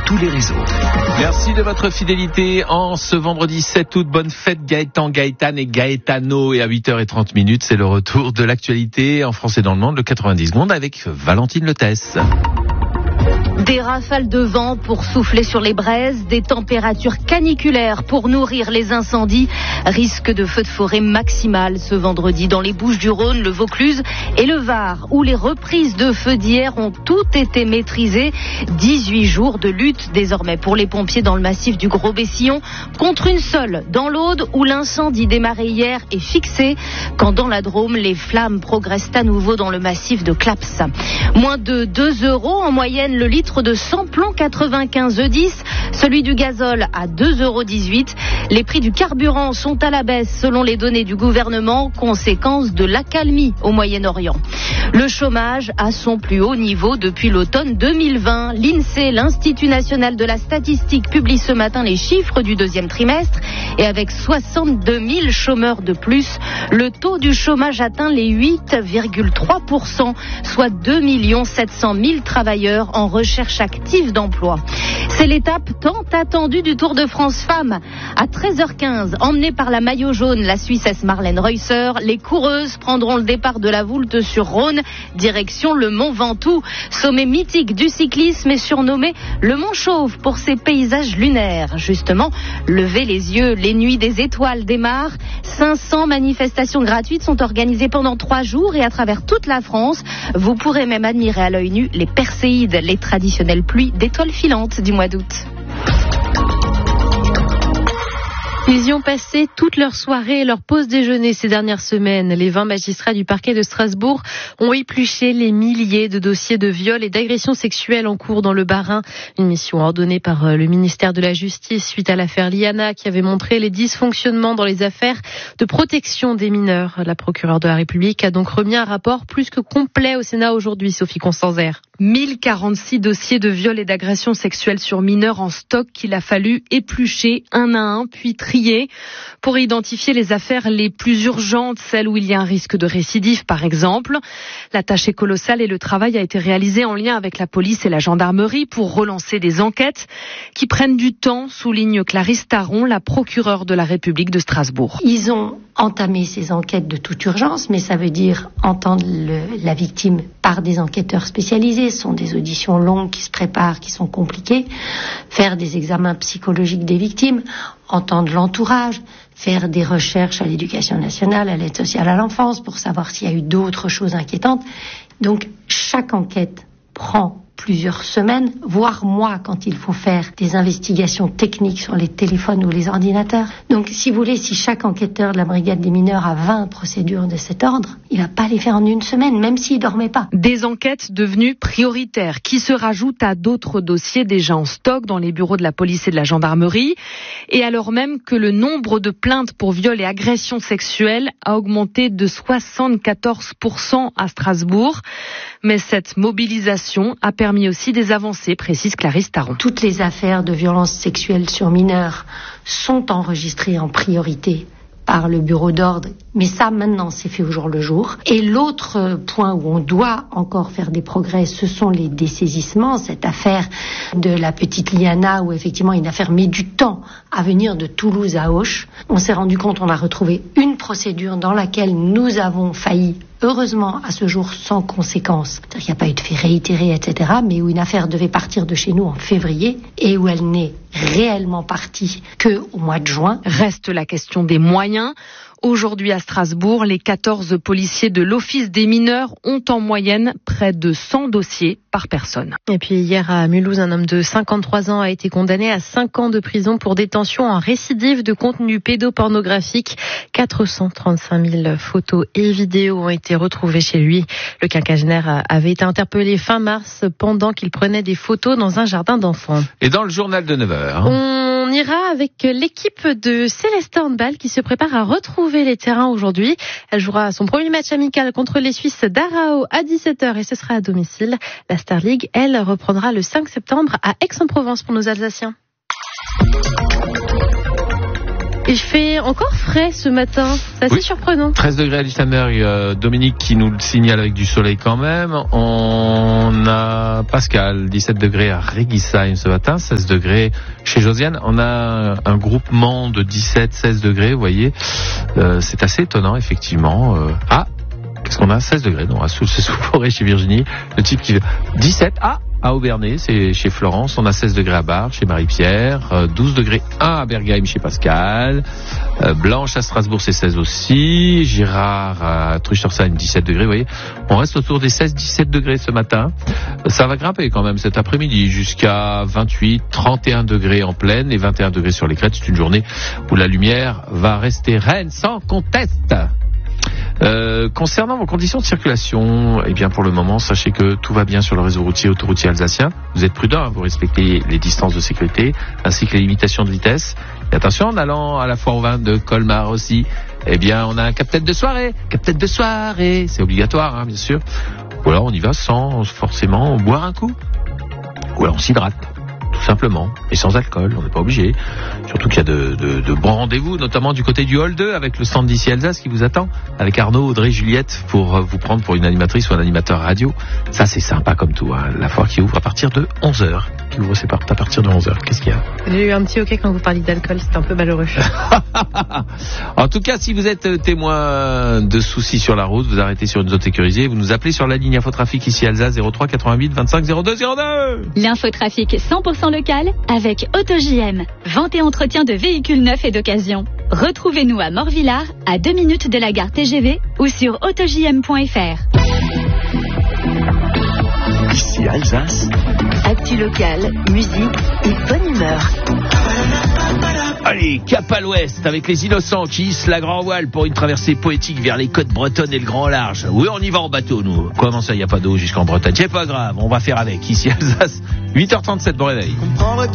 tous les réseaux. Merci de votre fidélité en ce vendredi 7 août. Bonne fête Gaëtan, Gaëtane et Gaëtano. Et à 8h30, c'est le retour de l'actualité en France et dans le monde, le 90 secondes avec Valentine Letesse. Des rafales de vent pour souffler sur les braises, des températures caniculaires pour nourrir les incendies, risque de feux de forêt maximal ce vendredi dans les Bouches-du-Rhône, le Vaucluse et le Var, où les reprises de feux d'hier ont toutes été maîtrisées. 18 jours de lutte désormais pour les pompiers dans le massif du Gros-Bessillon, contre une seule dans l'Aude où l'incendie démarré hier est fixé, quand dans la Drôme, les flammes progressent à nouveau dans le massif de Claps. Moins de 2 € en moyenne le litre de samplon 95 E10, celui du gazole à 2,18 €. Les prix du carburant sont à la baisse selon les données du gouvernement, conséquence de l'accalmie au Moyen-Orient. Le chômage à son plus haut niveau depuis l'automne 2020. L'INSEE, l'Institut national de la statistique, publie ce matin les chiffres du deuxième trimestre et avec 62 000 chômeurs de plus, le taux du chômage atteint les 8,3%, soit 2 700 000 travailleurs en recherche active d'emploi. C'est l'étape tant attendue du Tour de France Femmes. À 13h15, emmenée par la maillot jaune, la Suissesse Marlène Reusser, les coureuses prendront le départ de la Voulte sur Rhône, direction le Mont Ventoux. Sommet mythique du cyclisme est surnommé le Mont Chauve pour ses paysages lunaires. Justement, levez les yeux, les nuits des étoiles démarrent. 500 manifestations gratuites sont organisées pendant 3 jours et à travers toute la France. Vous pourrez même admirer à l'œil nu les Perséides, les traditionnelles pluies d'étoiles filantes du mois d'août. Ils y ont passé toute leur soirée et leur pause déjeuner ces dernières semaines. Les 20 magistrats du parquet de Strasbourg ont épluché les milliers de dossiers de viol et d'agressions sexuelles en cours dans le Bas-Rhin. Une mission ordonnée par le ministère de la Justice suite à l'affaire Liana qui avait montré les dysfonctionnements dans les affaires de protection des mineurs. La procureure de la République a donc remis un rapport plus que complet au Sénat aujourd'hui, Sophie Constanzer. 1046 dossiers de viol et d'agressions sexuelles sur mineurs en stock qu'il a fallu éplucher un à un, puis trier pour identifier les affaires les plus urgentes, celles où il y a un risque de récidive par exemple. La tâche est colossale et le travail a été réalisé en lien avec la police et la gendarmerie pour relancer des enquêtes qui prennent du temps, souligne Clarisse Taron, la procureure de la République de Strasbourg. Ils ont entamé ces enquêtes de toute urgence, mais ça veut dire entendre la victime par des enquêteurs spécialisés. Ce sont des auditions longues qui se préparent, qui sont compliquées. Faire des examens psychologiques des victimes, entendre l'entourage, faire des recherches à l'éducation nationale, à l'aide sociale à l'enfance pour savoir s'il y a eu d'autres choses inquiétantes. Donc chaque enquête prend plusieurs semaines, voire mois quand il faut faire des investigations techniques sur les téléphones ou les ordinateurs. Donc si vous voulez, si chaque enquêteur de la brigade des mineurs a 20 procédures de cet ordre, il va pas les faire en une semaine, même s'il dormait pas. Des enquêtes devenues prioritaires qui se rajoutent à d'autres dossiers déjà en stock dans les bureaux de la police et de la gendarmerie. Et alors même que le nombre de plaintes pour viol et agressions sexuelles a augmenté de 74% à Strasbourg. Mais cette mobilisation a permis aussi des avancées, précise Clarisse Taron. Toutes les affaires de violences sexuelles sur mineurs sont enregistrées en priorité par le bureau d'ordre, mais ça maintenant c'est fait au jour le jour. Et l'autre point où on doit encore faire des progrès, ce sont les dessaisissements. Cette affaire de la petite Liana où effectivement une affaire met du temps à venir de Toulouse à Auch. On s'est rendu compte, on a retrouvé une procédure dans laquelle nous avons failli, heureusement à ce jour sans conséquence, c'est-à-dire qu'il n'y a pas eu de fait réitéré, etc., mais où une affaire devait partir de chez nous en février et où elle n'est réellement partie qu'au mois de juin. Reste la question des moyens. Aujourd'hui à Strasbourg, les 14 policiers de l'Office des mineurs ont en moyenne près de 100 dossiers par personne. Et puis hier à Mulhouse, un homme de 53 ans a été condamné à 5 ans de prison pour détention en récidive de contenu pédopornographique. 435 000 photos et vidéos ont été retrouvées chez lui. Le quinquagénaire avait été interpellé fin mars pendant qu'il prenait des photos dans un jardin d'enfants. Et dans le journal de 9h. On ira avec l'équipe de Célestin Handball qui se prépare à retrouver les terrains aujourd'hui. Elle jouera son premier match amical contre les Suisses d'Arao à 17h et ce sera à domicile. La Star League, elle, reprendra le 5 septembre à Aix-en-Provence pour nos Alsaciens. Il fait encore frais ce matin, c'est assez surprenant. 13 degrés à Lichtenberg, Dominique qui nous le signale avec du soleil quand même. On a Pascal, 17 degrés à Réguisheim ce matin, 16 degrés chez Josiane. On a un groupement de 17-16 degrés, vous voyez. C'est assez étonnant, effectivement. Qu'est-ce qu'on a? 16 degrés, non, c'est sous forêt chez Virginie. Le type qui fait 17, à Aubernais, c'est chez Florence. On a 16 degrés à Bar, chez Marie-Pierre. 12 degrés 1 à Bergheim, chez Pascal. Blanche à Strasbourg, c'est 16 aussi. Girard à Truchtersheim, 17 degrés, vous voyez. On reste autour des 16-17 degrés ce matin. Ça va grimper quand même cet après-midi jusqu'à 28, 31 degrés en plaine et 21 degrés sur les crêtes. C'est une journée où la lumière va rester reine sans conteste. Concernant vos conditions de circulation, eh bien pour le moment, sachez que tout va bien sur le réseau routier autoroutier alsacien. Vous êtes prudents, vous respectez les distances de sécurité ainsi que les limitations de vitesse. Et attention, en allant à la foire au vin de Colmar aussi, eh bien on a un cap-tête de soirée. Cap-tête de soirée, c'est obligatoire, bien sûr. Ou alors on y va sans forcément boire un coup. Ou alors on s'hydrate. Tout simplement, et sans alcool, on n'est pas obligé. Surtout qu'il y a de bons rendez-vous, notamment du côté du Hall 2, avec le stand d'ici Alsace qui vous attend, avec Arnaud, Audrey, Juliette, pour vous prendre pour une animatrice ou un animateur radio. Ça, c'est sympa comme tout, La foire qui ouvre à partir de 11h. Qui ouvre ses portes à partir de 11h. Qu'est-ce qu'il y a? J'ai eu un petit hoquet quand vous parliez d'alcool, c'était un peu malheureux. En tout cas, si vous êtes témoin de soucis sur la route, vous arrêtez sur une zone sécurisée, vous nous appelez sur la ligne Infotrafic ici Alsace 03 88 25 02 02. L'infotrafic 100% local avec AutoJM. Vente et entretien de véhicules neufs et d'occasion. Retrouvez-nous à Morvillard, à 2 minutes de la gare TGV ou sur autojm.fr. Ici Alsace. Actu local, musique et bonne humeur. Allez, cap à l'ouest, avec les innocents qui hissent la grand voile pour une traversée poétique vers les côtes bretonnes et le grand large. Oui, on y va en bateau, nous. Comment ça, il n'y a pas d'eau jusqu'en Bretagne? C'est pas grave, on va faire avec. Ici Alsace, 8h37, bon réveil.